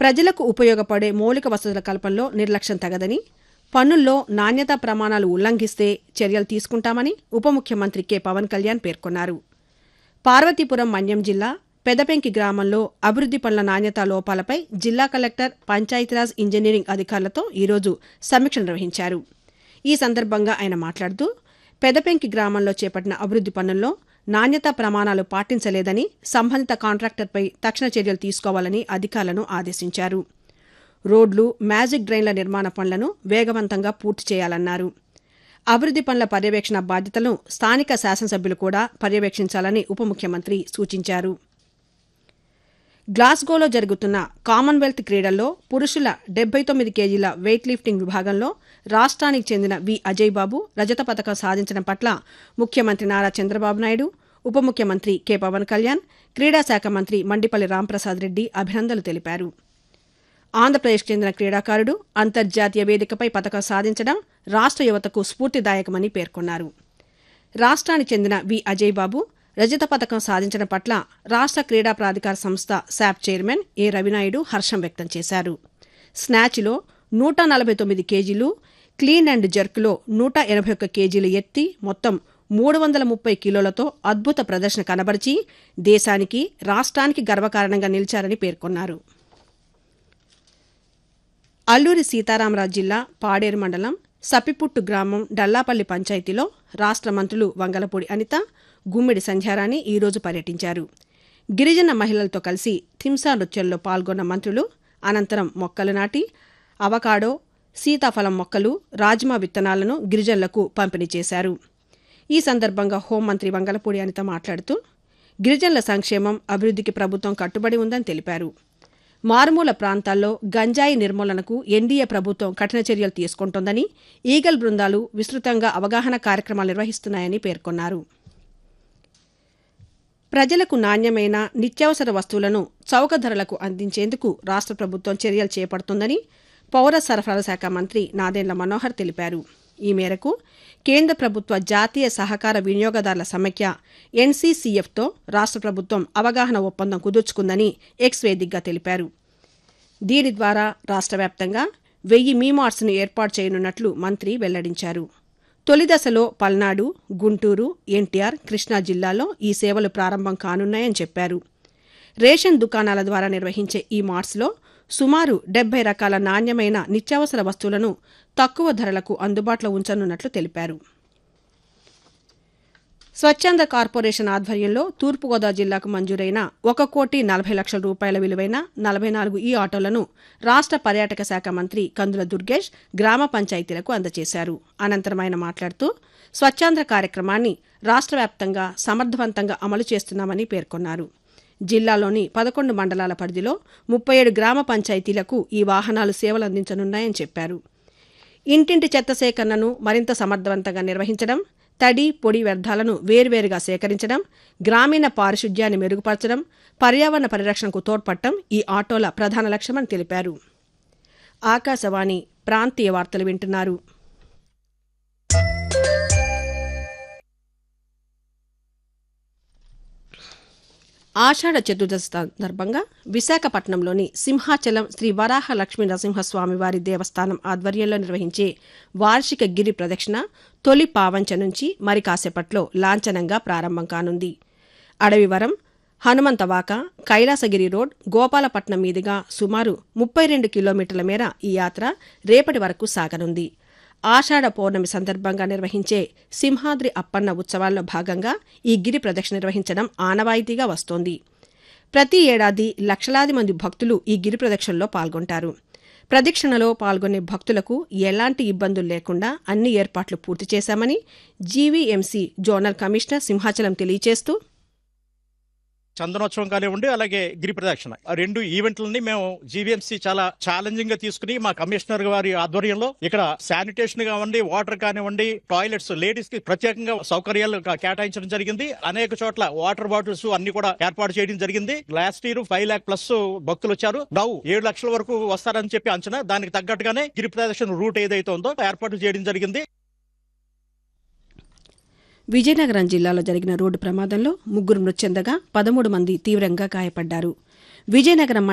ప్రజలకు ఉపయోగపడే మౌలిక వసతుల కల్పనలో నిర్లక్ష్యం తగదని, పన్నుల్లో నాణ్యతా ప్రమాణాలు ఉల్లంఘిస్తే చర్యలు తీసుకుంటామని ఉప ముఖ్యమంత్రి కె పవన్ కళ్యాణ్ పేర్కొన్నారు. పార్వతీపురం మన్యం జిల్లా పెదపెంకి గ్రామంలో అభివృద్ది పనుల నాణ్యతా లోపాలపై జిల్లా కలెక్టర్, పంచాయతీరాజ్ ఇంజనీరింగ్ అధికారులతో ఈరోజు సమీక్ష నిర్వహించారు. ఈ సందర్భంగా ఆయన మాట్లాడుతూ, పెదపెంకి గ్రామంలో చేపట్టిన అభివృద్ది పనుల్లో నాణ్యతా ప్రమాణాలు పాటించలేదని సంబంధిత కాంట్రాక్టర్పై తక్షణ చర్యలు తీసుకోవాలని అధికారులను ఆదేశించారు. రోడ్లు, మ్యాజిక్ డ్రైన్ల నిర్మాణ పనులను వేగవంతంగా పూర్తి చేయాలన్నారు. అభివృద్ది పనుల పర్యవేక్షణ బాధ్యతలను స్థానిక శాసనసభ్యులు కూడా పర్యవేక్షించాలని ఉప ముఖ్యమంత్రి సూచించారు. గ్లాస్గోలో జరుగుతున్న కామన్వెల్త్ క్రీడల్లో పురుషుల 79 కేజీల వెయిట్ లిఫ్టింగ్ విభాగంలో రాష్ట్రానికి చెందిన వి అజయ్ బాబు రజత పతకం సాధించడం పట్ల ముఖ్యమంత్రి నారా చంద్రబాబు నాయుడు, ఉప ముఖ్యమంత్రి కె పవన్ కళ్యాణ్, క్రీడాశాఖ మంత్రి మండిపల్లి రాంప్రసాద్ రెడ్డి అభినందనలు తెలిపారు. ఆంధ్రప్రదేశ్కు చెందిన క్రీడాకారుడు అంతర్జాతీయ వేదికపై పతకం సాధించడం రాష్ట్ర యువతకు స్ఫూర్తిదాయకమని పేర్కొన్నారు. రాష్ట్రానికి చెందిన వి అజయ్ బాబు రజత పతకం సాధించడం పట్ల రాష్ట్ర క్రీడా ప్రాధికార సంస్థ శాప్ చైర్మన్ ఏ రవినాయుడు హర్షం వ్యక్తం చేశారు. స్నాచ్లో 149 కేజీలు, క్లీన్ అండ్ జర్క్లో 181 కేజీలు ఎత్తి మొత్తం 330 కిలోలతో అద్భుత ప్రదర్శన కనబరిచి దేశానికి, రాష్ట్రానికి గర్వకారణంగా నిలిచారని పేర్కొన్నారు. అల్లూరి సీతారామరాజు జిల్లా పాడేరు మండలం సప్పిపుట్టు గ్రామం డల్లాపల్లి పంచాయతీలో రాష్ట్ర మంత్రులు వంగలపూడి అనిత, గుమ్మిడి సంధ్యారాణి ఈరోజు పర్యటించారు. గిరిజన మహిళలతో కలిసి థింసా నృత్యంలో పాల్గొన్న మంత్రులు అనంతరం మొక్కలు నాటి అవకాడో, సీతాఫలం మొక్కలు, రాజ్మా విత్తనాలను గిరిజనులకు పంపిణీ చేశారు. ఈ సందర్భంగా హోంమంత్రి వంగలపూడి అనిత మాట్లాడుతూ, గిరిజనుల సంక్షేమం, అభివృద్ధికి ప్రభుత్వం కట్టుబడి ఉందని తెలిపారు. మారుమూల ప్రాంతాల్లో గంజాయి నిర్మూలనకు ఎన్డీఏ ప్రభుత్వం కఠిన చర్యలు తీసుకుంటోందని, ఈగల్ బృందాలు విస్తృతంగా అవగాహన కార్యక్రమాలు నిర్వహిస్తున్నాయని పేర్కొన్నారు. ప్రజలకు నాణ్యమైన నిత్యావసర వస్తువులను చౌక ధరలకు అందించేందుకు రాష్ట్ర ప్రభుత్వం చర్యలు చేపడుతోందని పౌర సరఫరాల శాఖ మంత్రి నాదెండ్ల మనోహర్ తెలిపారు. ఈ మేరకు కేంద్ర ప్రభుత్వ జాతీయ సహకార వినియోగదారుల సమైక్య ఎన్సీసీఎఫ్తో రాష్ట్ర ప్రభుత్వం అవగాహన ఒప్పందం కుదుర్చుకుందని ఎక్స్ వేదికగా తెలిపారు. దీని ద్వారా రాష్ట్ర వ్యాప్తంగా 1000 మీమార్ట్స్ను ఏర్పాటు చేయనున్నట్లు మంత్రి వెల్లడించారు. తొలి దశలో పల్నాడు, గుంటూరు, ఎన్టీఆర్, కృష్ణా జిల్లాల్లో ఈ సేవలు ప్రారంభం కానున్నాయని చెప్పారు. రేషన్ దుకాణాల ద్వారా నిర్వహించే ఈ మార్ట్స్లో సుమారు 70 రకాల నాణ్యమైన నిత్యావసర వస్తువులను తక్కువ ధరలకు అందుబాటులో ఉంచనున్నట్లు తెలిపారు. స్వచ్ఛంద కార్పొరేషన్ ఆధ్వర్యంలో తూర్పుగోదావరి జిల్లాకు మంజూరైన 1,40,00,000 రూపాయల విలువైన 44 ఈ ఆటోలను రాష్ట్ర పర్యాటక శాఖ మంత్రి కందుల దుర్గేష్ గ్రామ పంచాయతీలకు అందజేశారు. అనంతరం ఆయన మాట్లాడుతూ, స్వచ్ఛాంధ్ర కార్యక్రమాన్ని రాష్ట్ర వ్యాప్తంగా సమర్థవంతంగా అమలు చేస్తున్నామని పేర్కొన్నారు. జిల్లాలోని 11 మండలాల పరిధిలో 37 గ్రామ పంచాయతీలకు ఈ వాహనాలు సేవలు అందించనున్నాయని చెప్పారు. ఇంటింటి చెత్త సేకరణను మరింత సమర్థవంతంగా నిర్వహించడం, తడి, పొడి వ్యర్థాలను వేర్వేరుగా సేకరించడం, గ్రామీణ పారిశుధ్యాన్ని మెరుగుపరచడం, పర్యావరణ పరిరక్షణకు తోడ్పడటం ఈ ఆటోల ప్రధాన లక్ష్యమని తెలిపారు. ఆకాశవాణి ప్రాంతీయ వార్తలు వింటున్నారు. ఆషాఢ చతుర్దశి సందర్భంగా విశాఖపట్నంలోని సింహాచలం శ్రీ వరాహ లక్ష్మీ నరసింహస్వామి వారి దేవస్థానం ఆధ్వర్యంలో నిర్వహించే వార్షిక గిరి ప్రదక్షిణ తొలి పావంచ నుంచి మరి కాసేపట్లో లాంఛనంగా ప్రారంభం కానుంది. అడవివరం, హనుమంతవాక, కైలాసగిరి రోడ్, గోపాలపట్నం మీదుగా సుమారు 32 కిలోమీటర్ల మేర ఈ యాత్ర రేపటి వరకు సాగనుంది. ఆషాఢ పౌర్ణమి సందర్భంగా నిర్వహించే సింహాద్రి అప్పన్న ఉత్సవాల్లో భాగంగా ఈ గిరి ప్రదక్షిణ నిర్వహించడం ఆనవాయితీగా వస్తోంది. ప్రతి ఏడాది లక్షలాది మంది భక్తులు ఈ గిరి ప్రదక్షిణలో పాల్గొంటారు. ప్రదక్షిణలో పాల్గొనే భక్తులకు ఎలాంటి ఇబ్బందులు లేకుండా అన్ని ఏర్పాట్లు పూర్తి చేశామని జీవీఎంసీ జోనల్ కమిషనర్ సింహాచలం తెలియజేస్తూ, చందనోత్సవం కానివ్వండి, అలాగే గిరి ప్రదక్షిణ, ఆ 2 ఈవెంట్లని మేము జీవీఎంసీ చాలా ఛాలెంజింగ్ గా తీసుకుని మా కమిషనర్ వారి ఆధ్వర్యంలో ఇక్కడ శానిటేషన్ కానివ్వండి, వాటర్ కానివ్వండి, టాయిలెట్స్, లేడీస్ కి ప్రత్యేకంగా సౌకర్యాలు కేటాయించడం జరిగింది. అనేక చోట్ల వాటర్ బాటిల్స్ అన్ని కూడా ఏర్పాటు చేయడం జరిగింది. లాస్ట్ ఇయర్ 5 lakh ప్లస్ భక్తులు వచ్చారు. నౌ 7 లక్షల వరకు వస్తారని చెప్పి అంచనా. దానికి తగ్గట్టుగానే గిరి ప్రదక్షిణ రూట్ ఏదైతే ఉందో ఏర్పాటు చేయడం జరిగింది. విజయనగరం జిల్లాలో జరిగిన రోడ్డు ప్రమాదంలో 3 మృతి చెందగా 13 మంది తీవ్రంగా గాయపడ్డారు. విజయనగరం